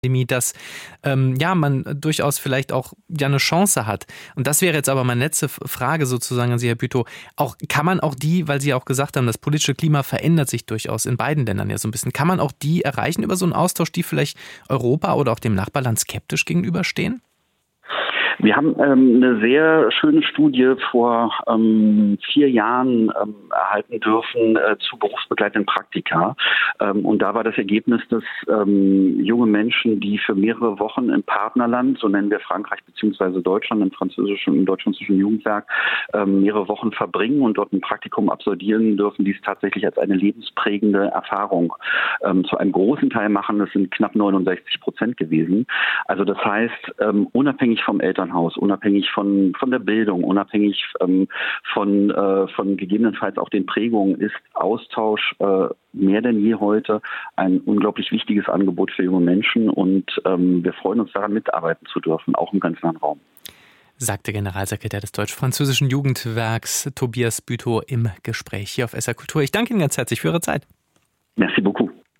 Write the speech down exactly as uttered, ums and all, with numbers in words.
dass ähm, ja man durchaus vielleicht auch ja eine Chance hat. Und das wäre jetzt aber meine letzte Frage sozusagen an Sie, Herr Bütow. Auch kann man auch die, weil Sie auch gesagt haben, das politische Klima verändert sich durchaus in beiden Ländern ja so ein bisschen. Kann man auch die erreichen über so einen Austausch, die vielleicht Europa oder auch dem Nachbarland skeptisch gegenüberstehen? Wir haben ähm, eine sehr schöne Studie vor ähm, vier Jahren ähm, erhalten dürfen äh, zu berufsbegleitenden Praktika. Ähm, und da war das Ergebnis, dass ähm, junge Menschen, die für mehrere Wochen im Partnerland, so nennen wir Frankreich bzw. Deutschland, im französischen, im deutsch-französischen Jugendwerk, ähm, mehrere Wochen verbringen und dort ein Praktikum absolvieren dürfen, dies tatsächlich als eine lebensprägende Erfahrung ähm, zu einem großen Teil machen. Das sind knapp neunundsechzig Prozent gewesen. Also das heißt, ähm, unabhängig vom Elternhaus, unabhängig von, von der Bildung, unabhängig ähm, von, äh, von gegebenenfalls auch den Prägungen, ist Austausch äh, mehr denn je heute ein unglaublich wichtiges Angebot für junge Menschen und ähm, wir freuen uns daran, mitarbeiten zu dürfen, auch im ganz nahen Raum. Sagte Generalsekretär des Deutsch-Französischen Jugendwerks Tobias Bütow im Gespräch hier auf S R Kultur. Ich danke Ihnen ganz herzlich für Ihre Zeit. Merci beaucoup.